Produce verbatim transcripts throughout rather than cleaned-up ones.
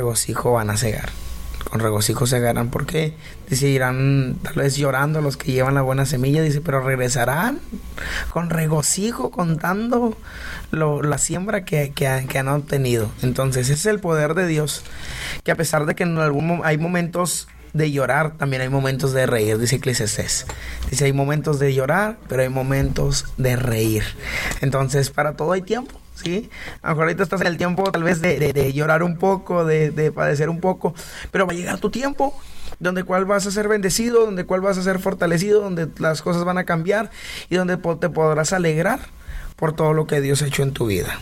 regocijo van a cegar. Con regocijo cegarán, porque dice, irán tal vez llorando los que llevan la buena semilla, dice, pero regresarán con regocijo contando lo, la siembra que, que, que han obtenido. Entonces ese es el poder de Dios, que a pesar de que en algún hay momentos de llorar, también hay momentos de reír, dice Eclesiastés. Dice, hay momentos de llorar, pero hay momentos de reír. Entonces, para todo hay tiempo, ¿sí? A lo mejor ahorita estás en el tiempo tal vez de, de, de llorar un poco, de, de padecer un poco, pero va a llegar tu tiempo donde cual vas a ser bendecido, donde cual vas a ser fortalecido, donde las cosas van a cambiar y donde te podrás alegrar por todo lo que Dios ha hecho en tu vida.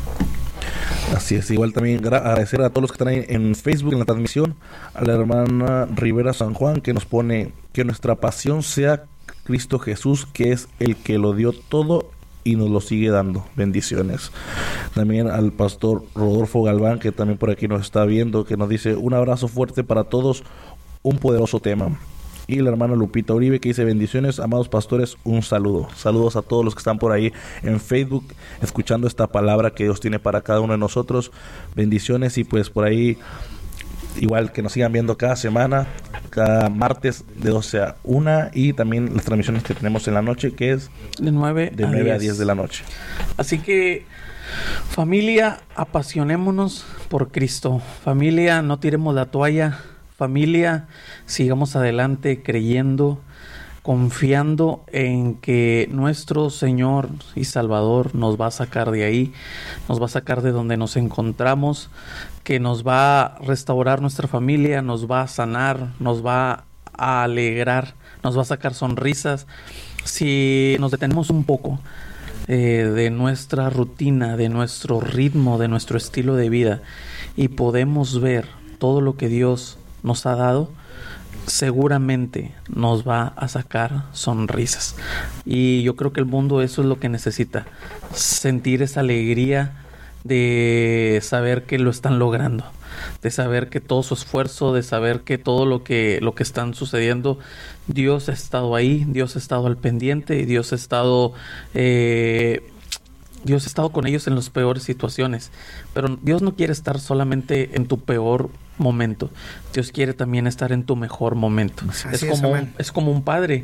Así es, igual también agradecer a todos los que están ahí en Facebook en la transmisión, a la hermana Rivera San Juan, que nos pone que nuestra pasión sea Cristo Jesús, que es el que lo dio todo y nos lo sigue dando. Bendiciones. También al pastor Rodolfo Galván, que también por aquí nos está viendo, que nos dice un abrazo fuerte para todos, un poderoso tema. Y la hermana Lupita Uribe, que dice, bendiciones, amados pastores, un saludo. Saludos a todos los que están por ahí en Facebook, escuchando esta palabra que Dios tiene para cada uno de nosotros. Bendiciones, y pues por ahí, igual que nos sigan viendo cada semana, cada martes de doce a una, y también las transmisiones que tenemos en la noche, que es de nueve a diez de la noche. Así que, familia, apasionémonos por Cristo. Familia, no tiremos la toalla. Familia, sigamos adelante creyendo, confiando en que nuestro Señor y Salvador nos va a sacar de ahí, nos va a sacar de donde nos encontramos, que nos va a restaurar nuestra familia, nos va a sanar, nos va a alegrar, nos va a sacar sonrisas. Si nos detenemos un poco eh, de nuestra rutina, de nuestro ritmo, de nuestro estilo de vida, y podemos ver todo lo que Dios nos ha dado, seguramente nos va a sacar sonrisas. Y yo creo que el mundo eso es lo que necesita, sentir esa alegría de saber que lo están logrando, de saber que todo su esfuerzo, de saber que todo lo que lo que están sucediendo, Dios ha estado ahí, Dios ha estado al pendiente, y Dios ha estado eh, Dios ha estado con ellos en las peores situaciones. Pero Dios no quiere estar solamente en tu peor momento. Dios quiere también estar en tu mejor momento. Es como, es, es como un padre.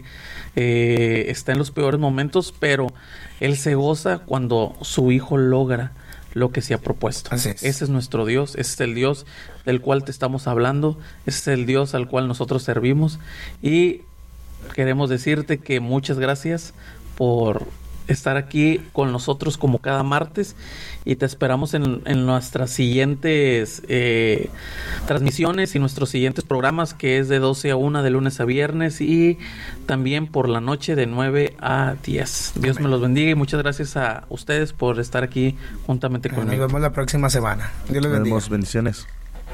Eh, está en los peores momentos, pero Él se goza cuando su hijo logra lo que se ha propuesto. Es. Ese es nuestro Dios. Ese es el Dios del cual te estamos hablando. Ese es el Dios al cual nosotros servimos. Y queremos decirte que muchas gracias por estar aquí con nosotros como cada martes, y te esperamos en, en nuestras siguientes eh, transmisiones y nuestros siguientes programas, que es de doce a una de lunes a viernes, y también por la noche de nueve a diez. Dios Amén. Me los bendiga, y muchas gracias a ustedes por estar aquí juntamente conmigo. Nos vemos la próxima semana. Dios les bendiga. Nos vemos, bendiciones.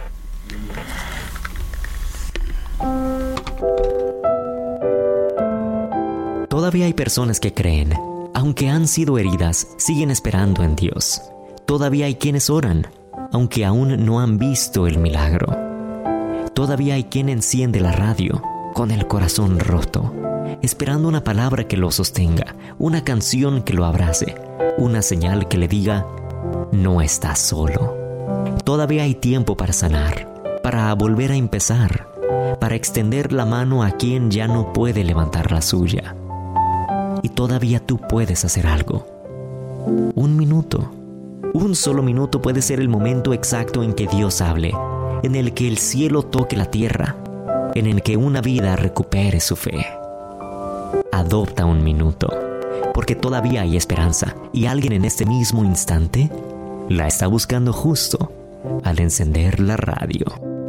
Todavía hay personas que creen. Aunque han sido heridas, siguen esperando en Dios. Todavía hay quienes oran, aunque aún no han visto el milagro. Todavía hay quien enciende la radio con el corazón roto, esperando una palabra que lo sostenga, una canción que lo abrace, una señal que le diga, no estás solo. Todavía hay tiempo para sanar, para volver a empezar, para extender la mano a quien ya no puede levantar la suya. Y todavía tú puedes hacer algo. Un minuto. Un solo minuto puede ser el momento exacto en que Dios hable, en el que el cielo toque la tierra, en el que una vida recupere su fe. Adopta un minuto, porque todavía hay esperanza, y alguien en este mismo instante la está buscando justo al encender la radio.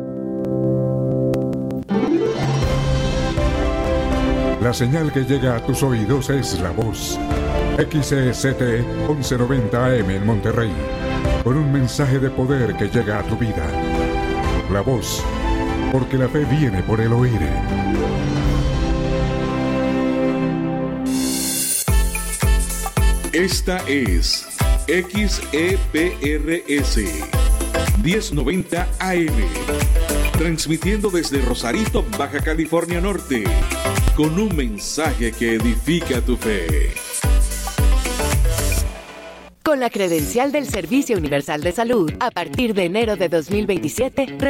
La señal que llega a tus oídos es La Voz. X E C T once noventa A M en Monterrey. Con un mensaje de poder que llega a tu vida. La Voz. Porque la fe viene por el oír. Esta es X E P R S diez noventa A M. Transmitiendo desde Rosarito, Baja California Norte, con un mensaje que edifica tu fe. Con la credencial del Servicio Universal de Salud, a partir de enero de dos mil veintisiete,